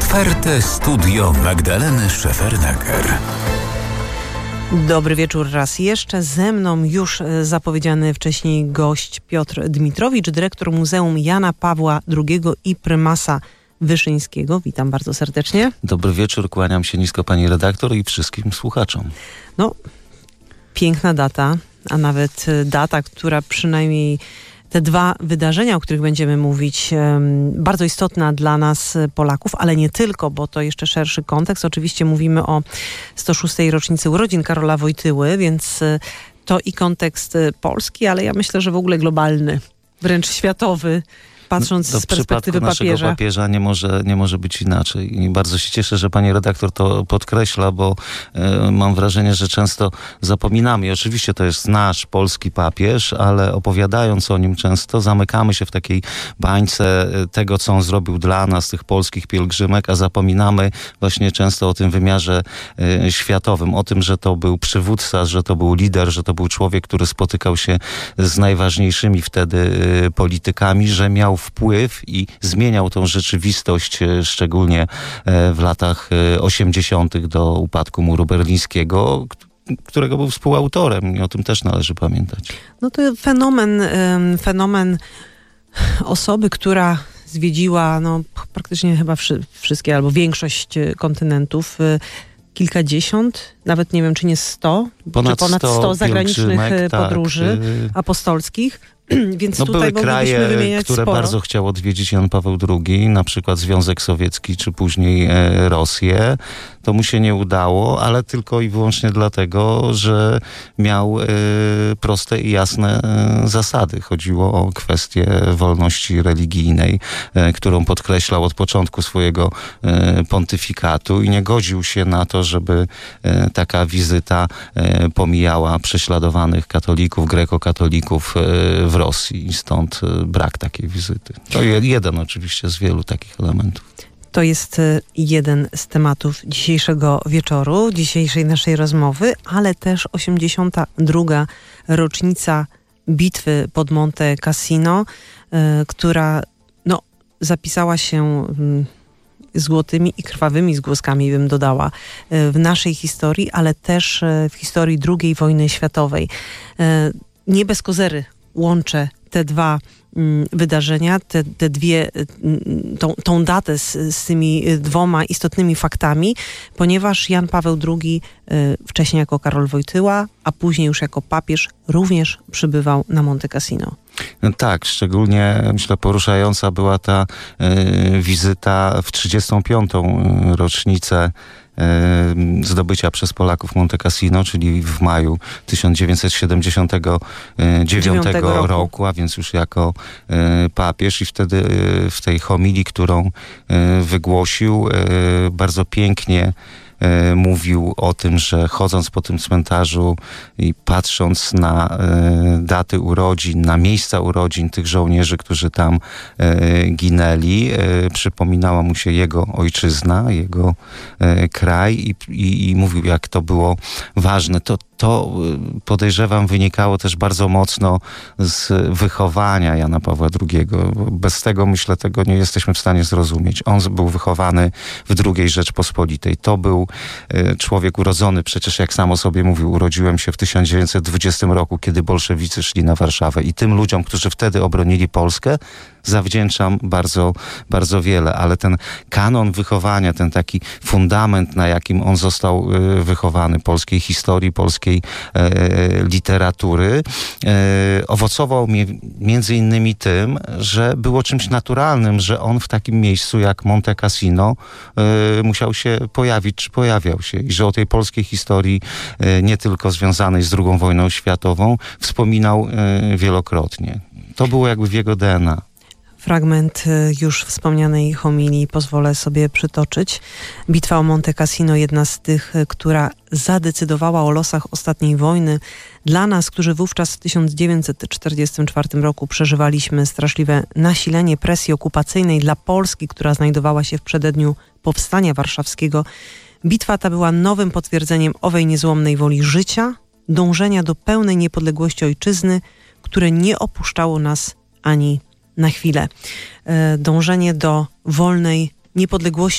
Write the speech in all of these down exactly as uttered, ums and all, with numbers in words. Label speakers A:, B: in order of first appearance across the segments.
A: Otwarte studio Magdaleny Szefernaker.
B: Dobry wieczór raz jeszcze. Ze mną już zapowiedziany wcześniej gość Piotr Dmitrowicz, dyrektor Muzeum Jana Pawła drugiego i prymasa Wyszyńskiego. Witam bardzo serdecznie.
C: Dobry wieczór, kłaniam się nisko pani redaktor i wszystkim słuchaczom.
B: No, piękna data, a nawet data, która przynajmniej te dwa wydarzenia, o których będziemy mówić, bardzo istotna dla nas Polaków, ale nie tylko, bo to jeszcze szerszy kontekst. Oczywiście mówimy o sto szóstej rocznicy urodzin Karola Wojtyły, więc to i kontekst polski, ale ja myślę, że w ogóle globalny, wręcz światowy, patrząc
C: no,
B: z perspektywy
C: papieża. W przypadku papieża nie może, nie może być inaczej. I bardzo się cieszę, że pani redaktor to podkreśla, bo e, mam wrażenie, że często zapominamy. I oczywiście to jest nasz polski papież, ale opowiadając o nim często zamykamy się w takiej bańce tego, co on zrobił dla nas, tych polskich pielgrzymek, a zapominamy właśnie często o tym wymiarze e, światowym, o tym, że to był przywódca, że to był lider, że to był człowiek, który spotykał się z najważniejszymi wtedy e, politykami, że miał wpływ i zmieniał tą rzeczywistość, szczególnie w latach osiemdziesiątych do upadku muru berlińskiego, którego był współautorem i o tym też należy pamiętać.
B: No to fenomen, fenomen osoby, która zwiedziła no, praktycznie chyba wszy- wszystkie albo większość kontynentów, kilkadziesiąt, nawet nie wiem, czy nie sto,
C: ponad,
B: czy ponad sto zagranicznych podróży
C: tak.
B: apostolskich. Więc
C: no
B: tutaj
C: były kraje,
B: wymieniać
C: które
B: sporo.
C: bardzo chciał odwiedzić Jan Paweł drugi, na przykład Związek Sowiecki, czy później e, Rosję. To mu się nie udało, ale tylko i wyłącznie dlatego, że miał e, proste i jasne e, zasady. Chodziło o kwestię wolności religijnej, e, którą podkreślał od początku swojego e, pontyfikatu i nie godził się na to, żeby e, taka wizyta e, pomijała prześladowanych katolików, grekokatolików e, w Rosji i stąd brak takiej wizyty. To jeden oczywiście z wielu takich elementów.
B: To jest jeden z tematów dzisiejszego wieczoru, dzisiejszej naszej rozmowy, ale też osiemdziesiąta druga rocznica bitwy pod Monte Cassino, y, która no, zapisała się y, złotymi i krwawymi zgłoskami, bym dodała, y, w naszej historii, ale też y, w historii drugiej wojny światowej. Y, nie bez kozery łączę te dwa mm, wydarzenia, te, te dwie, tą, tą datę z, z tymi dwoma istotnymi faktami, ponieważ Jan Paweł drugi y, wcześniej jako Karol Wojtyła, a później już jako papież również przybywał na Monte Cassino.
C: No tak, szczególnie myślę poruszająca była ta y, wizyta w trzydziestą piątą rocznicę zdobycia przez Polaków Monte Cassino, czyli w maju tysiąc dziewięćset siedemdziesiątego dziewiątego roku. roku, a więc już jako papież i wtedy w tej homilii, którą wygłosił, bardzo pięknie mówił o tym, że chodząc po tym cmentarzu i patrząc na e, daty urodzin, na miejsca urodzin tych żołnierzy, którzy tam e, ginęli, e, przypominała mu się jego ojczyzna, jego e, kraj i, i, i mówił, jak to było ważne. To To podejrzewam wynikało też bardzo mocno z wychowania Jana Pawła drugiego. Bez tego, myślę, tego nie jesteśmy w stanie zrozumieć. On był wychowany w drugiej Rzeczpospolitej. To był człowiek urodzony, przecież jak sam o sobie mówił, urodziłem się w tysiąc dziewięćset dwudziestym roku, kiedy bolszewicy szli na Warszawę. I tym ludziom, którzy wtedy obronili Polskę, zawdzięczam bardzo, bardzo wiele. Ale ten kanon wychowania, ten taki fundament, na jakim on został wychowany, polskiej historii, polskiej E, literatury, e, owocował mi, między innymi tym, że było czymś naturalnym, że on w takim miejscu jak Monte Cassino e, musiał się pojawić, czy pojawiał się i że o tej polskiej historii e, nie tylko związanej z drugą wojną światową wspominał e, wielokrotnie. To było jakby w jego D N A.
B: Fragment już wspomnianej homilii pozwolę sobie przytoczyć. Bitwa o Monte Cassino, jedna z tych, która zadecydowała o losach ostatniej wojny. Dla nas, którzy wówczas w tysiąc dziewięćset czterdziestym czwartym roku przeżywaliśmy straszliwe nasilenie presji okupacyjnej, dla Polski, która znajdowała się w przededniu Powstania Warszawskiego, bitwa ta była nowym potwierdzeniem owej niezłomnej woli życia, dążenia do pełnej niepodległości ojczyzny, które nie opuszczało nas ani na chwilę. Dążenie do wolnej niepodległości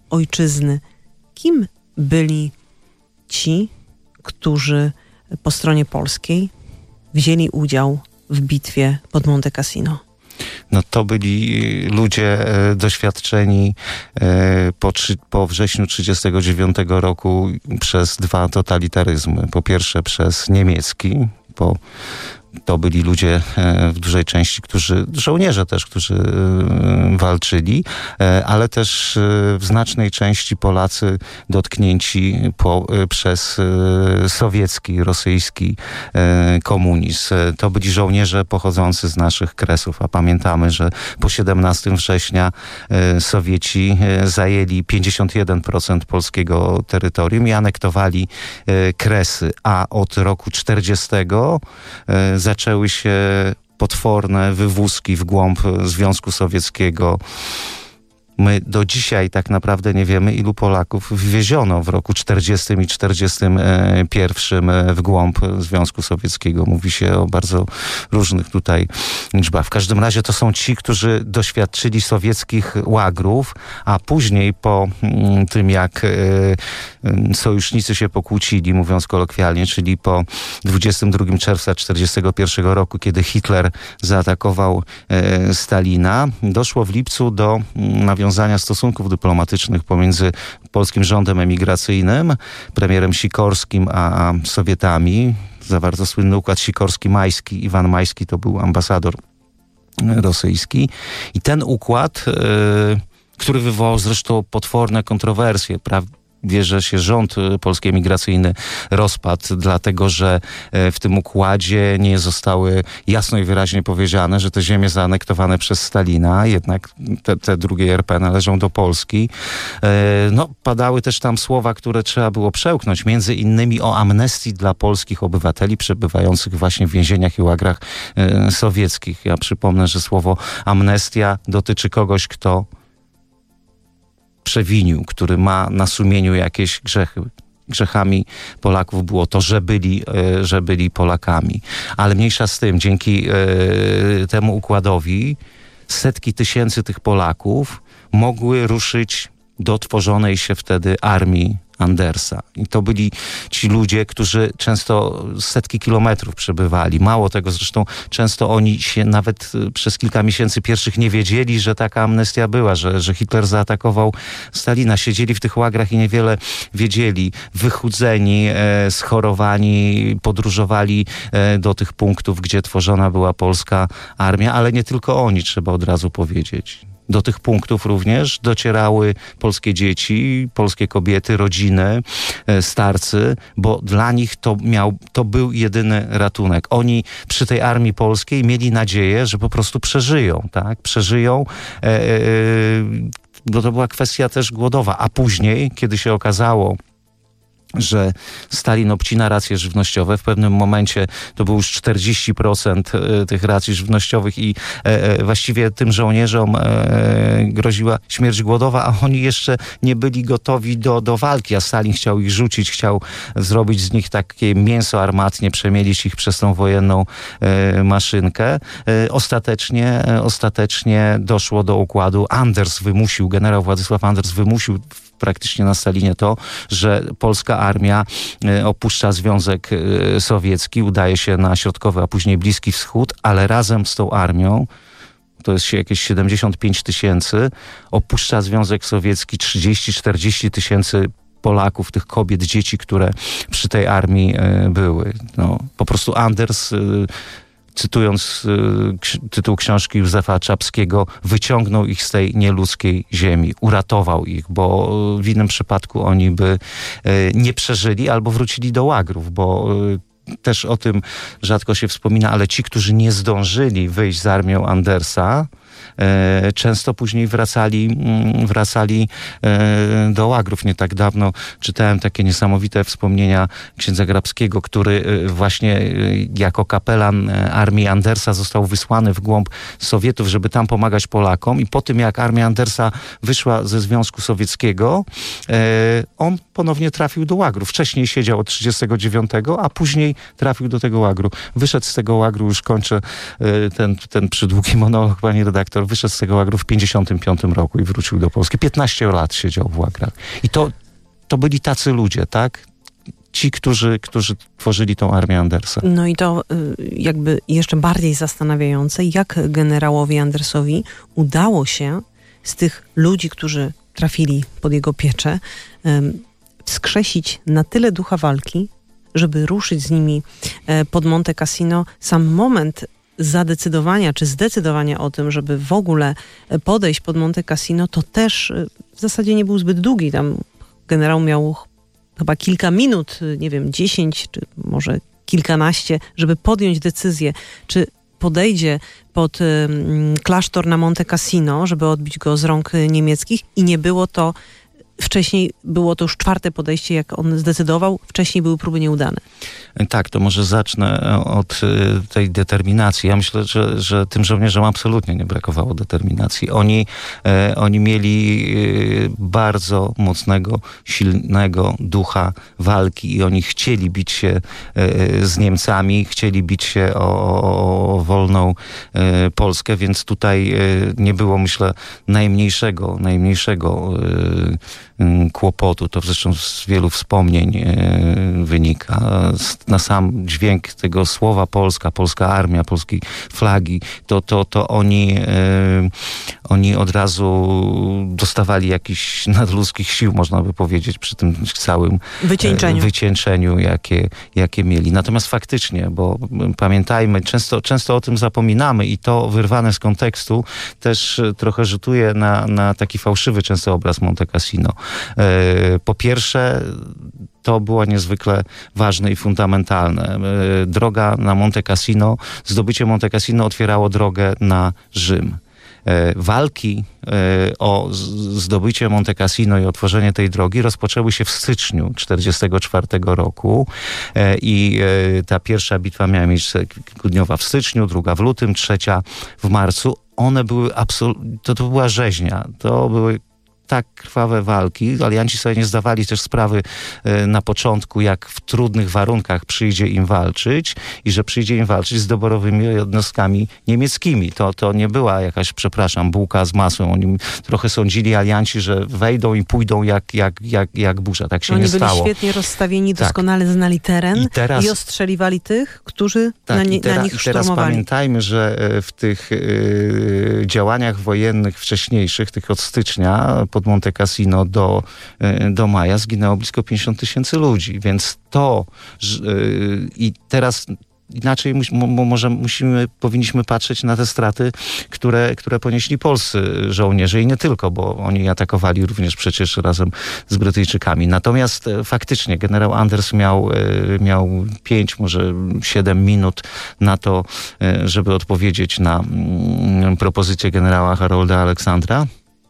B: ojczyzny. Kim byli ci, którzy po stronie polskiej wzięli udział w bitwie pod Monte Cassino?
C: No to byli ludzie e, doświadczeni e, po, trzy, po wrześniu trzydziestego dziewiątego roku przez dwa totalitaryzmy. Po pierwsze przez niemiecki, po to byli ludzie w dużej części, którzy, żołnierze też, którzy walczyli, ale też w znacznej części Polacy dotknięci po, przez sowiecki, rosyjski komunizm. To byli żołnierze pochodzący z naszych kresów, a pamiętamy, że po siedemnastego września Sowieci zajęli pięćdziesiąt jeden procent polskiego terytorium i anektowali Kresy, a od roku czterdziestego zaczęły się potworne wywózki w głąb Związku Sowieckiego. My do dzisiaj tak naprawdę nie wiemy, ilu Polaków wywieziono w roku czterdziestym i czterdziestym pierwszym w głąb Związku Sowieckiego. Mówi się o bardzo różnych tutaj liczbach. W każdym razie to są ci, którzy doświadczyli sowieckich łagrów, a później po tym, jak sojusznicy się pokłócili, mówiąc kolokwialnie, czyli po dwudziestego drugiego czerwca czterdziestego pierwszego roku, kiedy Hitler zaatakował Stalina, doszło w lipcu do nawiązania stosunków dyplomatycznych pomiędzy polskim rządem emigracyjnym, premierem Sikorskim, a Sowietami. Zawarto słynny układ Sikorski-Majski. Iwan Majski to był ambasador rosyjski. I ten układ, yy, który wywołał zresztą potworne kontrowersje, prawda? Wie, że się rząd polski emigracyjny rozpadł, dlatego że w tym układzie nie zostały jasno i wyraźnie powiedziane, że te ziemie zaanektowane przez Stalina, jednak te, te drugie R P należą do Polski. No, padały też tam słowa, które trzeba było przełknąć, między innymi o amnestii dla polskich obywateli przebywających właśnie w więzieniach i łagrach sowieckich. Ja przypomnę, że słowo amnestia dotyczy kogoś, kto przewinił, który ma na sumieniu jakieś grzechy. Grzechami Polaków było to, że byli, że byli Polakami. Ale mniejsza z tym, dzięki temu układowi setki tysięcy tych Polaków mogły ruszyć do tworzonej się wtedy armii Andersa. I to byli ci ludzie, którzy często setki kilometrów przebywali. Mało tego, zresztą często oni się nawet przez kilka miesięcy pierwszych nie wiedzieli, że taka amnestia była, że, że Hitler zaatakował Stalina. Siedzieli w tych łagrach i niewiele wiedzieli. Wychudzeni, e, schorowani, podróżowali e, do tych punktów, gdzie tworzona była polska armia, ale nie tylko oni, trzeba od razu powiedzieć. Do tych punktów również docierały polskie dzieci, polskie kobiety, rodziny, starcy, bo dla nich to miał, to był jedyny ratunek. Oni przy tej armii polskiej mieli nadzieję, że po prostu przeżyją, tak? Przeżyją. E, e, no to była kwestia też głodowa, a później, kiedy się okazało, że Stalin obcina racje żywnościowe. W pewnym momencie to było już czterdzieści procent tych racji żywnościowych i e, właściwie tym żołnierzom e, groziła śmierć głodowa, a oni jeszcze nie byli gotowi do, do walki, a Stalin chciał ich rzucić, chciał zrobić z nich takie mięso armatnie, przemielić ich przez tą wojenną e, maszynkę. E, ostatecznie, e, ostatecznie doszło do układu. Anders wymusił, generał Władysław Anders wymusił praktycznie na Stalinie to, że polska armia opuszcza Związek Sowiecki, udaje się na środkowy, a później Bliski Wschód, ale razem z tą armią, to jest jakieś siedemdziesiąt pięć tysięcy, opuszcza Związek Sowiecki trzydzieści czterdzieści tysięcy Polaków, tych kobiet, dzieci, które przy tej armii były. No, po prostu Anders, cytując y, tytuł książki Józefa Czapskiego, wyciągnął ich z tej nieludzkiej ziemi, uratował ich, bo w innym przypadku oni by y, nie przeżyli albo wrócili do łagrów, bo y, też o tym rzadko się wspomina, ale ci, którzy nie zdążyli wyjść z armią Andersa, e, często później wracali, wracali e, do łagrów. Nie tak dawno czytałem takie niesamowite wspomnienia księdza Grabskiego, który właśnie jako kapelan armii Andersa został wysłany w głąb Sowietów, żeby tam pomagać Polakom, i po tym, jak armia Andersa wyszła ze Związku Sowieckiego, e, on ponownie trafił do łagrów. Wcześniej siedział od trzydziestego dziewiątego, a później trafił do tego łagru. Wyszedł z tego łagru, już kończę ten, ten przydługi monolog, pani redaktor, Krzysztof wyszedł z tego łagru w pięćdziesiątym piątym roku i wrócił do Polski. piętnaście lat siedział w łagrach. I to, to byli tacy ludzie, tak? Ci, którzy, którzy tworzyli tą armię Andersa.
B: No i to jakby jeszcze bardziej zastanawiające, jak generałowi Andersowi udało się z tych ludzi, którzy trafili pod jego pieczę, wskrzesić na tyle ducha walki, żeby ruszyć z nimi pod Monte Cassino. Sam moment zadecydowania, czy zdecydowania o tym, żeby w ogóle podejść pod Monte Cassino, to też w zasadzie nie był zbyt długi. Tam generał miał chyba kilka minut, nie wiem, dziesięć, czy może kilkanaście, żeby podjąć decyzję, czy podejdzie pod y, klasztor na Monte Cassino, żeby odbić go z rąk niemieckich, i nie było to wcześniej, było to już czwarte podejście, jak on zdecydował, wcześniej były próby nieudane.
C: Tak, to może zacznę od tej determinacji. Ja myślę, że, że tym żołnierzom absolutnie nie brakowało determinacji. Oni, e, oni mieli bardzo mocnego, silnego ducha walki i oni chcieli bić się e, z Niemcami, chcieli bić się o, o wolną e, Polskę, więc tutaj e, nie było, myślę, najmniejszego, najmniejszego e, kłopotu. To zresztą z wielu wspomnień e, wynika. Na sam dźwięk tego słowa Polska, polska armia, polskiej flagi, to, to, to oni, e, oni od razu dostawali jakichś nadludzkich sił, można by powiedzieć, przy tym całym
B: wycieńczeniu,
C: e, wycieńczeniu jakie, jakie mieli. Natomiast faktycznie, bo pamiętajmy, często, często o tym zapominamy i to wyrwane z kontekstu też trochę rzutuje na, na taki fałszywy często obraz Monte Cassino. Po pierwsze, to było niezwykle ważne i fundamentalne. Droga na Monte Cassino, zdobycie Monte Cassino otwierało drogę na Rzym. Walki o zdobycie Monte Cassino i otworzenie tej drogi rozpoczęły się w styczniu tysiąc dziewięćset czterdziestego czwartego roku i ta pierwsza bitwa miała miejsce kilkudniowa w styczniu, druga w lutym, trzecia w marcu. One były absolutnie, to, to była rzeźnia, to były tak krwawe walki. Alianci sobie nie zdawali też sprawy e, na początku, jak w trudnych warunkach przyjdzie im walczyć i że przyjdzie im walczyć z doborowymi jednostkami niemieckimi. To, to nie była jakaś, przepraszam, bułka z masłem. Oni trochę sądzili alianci, że wejdą i pójdą jak, jak, jak, jak burza. Tak się
B: Oni
C: nie stało.
B: Oni byli świetnie rozstawieni,
C: tak.
B: doskonale znali teren i, teraz, i ostrzeliwali tych, którzy tak, na, nie, teraz, na nich szturmowali.
C: Teraz pamiętajmy, że w tych y, działaniach wojennych wcześniejszych, tych od stycznia, pod Monte Cassino do, do maja zginęło blisko pięćdziesiąt tysięcy ludzi, więc to yy, i teraz inaczej mus, mo, może musimy, powinniśmy patrzeć na te straty, które, które ponieśli polscy żołnierze i nie tylko, bo oni atakowali również przecież razem z Brytyjczykami. Natomiast e, faktycznie generał Anders miał, e, miał pięć, może siedem minut na to, e, żeby odpowiedzieć na mm, propozycję generała Harolda Aleksandra.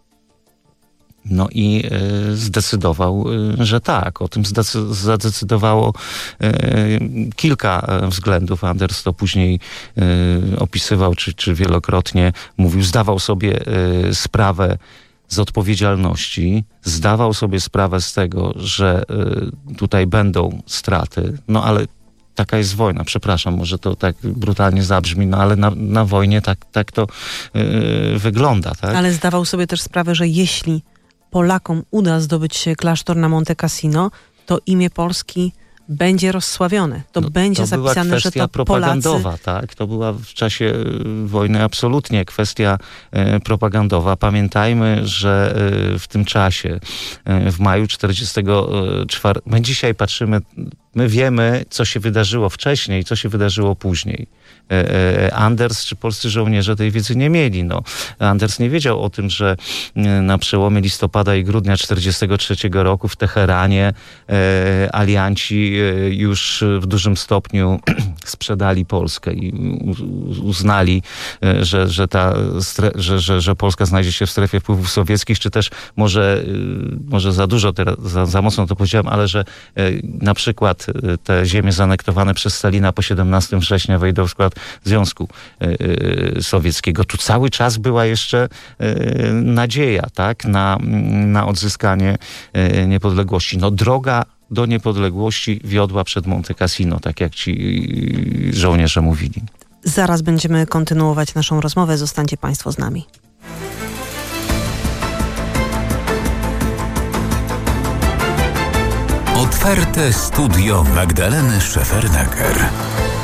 C: No i y, zdecydował, y, że tak. O tym zdecy- zadecydowało y, kilka względów. Anders to później y, opisywał, czy, czy wielokrotnie mówił. Zdawał sobie y, sprawę z odpowiedzialności, zdawał sobie sprawę z tego, że y, tutaj będą straty, no ale taka jest wojna, przepraszam, może to tak brutalnie zabrzmi, no ale na, na wojnie tak, tak to y, wygląda. Tak?
B: Ale zdawał sobie też sprawę, że jeśli Polakom uda zdobyć klasztor na Monte Cassino, to imię Polski będzie rozsławione. To no, będzie to zapisane, że to
C: propagandowa,
B: Polacy...
C: tak? To była w czasie wojny absolutnie kwestia e, propagandowa. Pamiętajmy, że e, w tym czasie, e, w maju czterdziestego czwartego, my dzisiaj patrzymy, my wiemy, co się wydarzyło wcześniej, co się wydarzyło później. Anders czy polscy żołnierze tej wiedzy nie mieli. No, Anders nie wiedział o tym, że na przełomie listopada i grudnia tysiąc dziewięćset czterdziestego trzeciego roku w Teheranie e, alianci już w dużym stopniu sprzedali Polskę i uznali, że, że, ta, że, że, że Polska znajdzie się w strefie wpływów sowieckich, czy też może, może za dużo, teraz, za, za mocno to powiedziałem, ale że na przykład te ziemie zanektowane przez Stalina po siedemnastego września wejdą w skład Związku Sowieckiego. Tu cały czas była jeszcze nadzieja, tak, na, na odzyskanie niepodległości. No droga do niepodległości wiodła przed Monte Cassino, tak jak ci żołnierze mówili.
B: Zaraz będziemy kontynuować naszą rozmowę. Zostańcie Państwo z nami.
A: Ofertę Studio Magdaleny Szefernaker.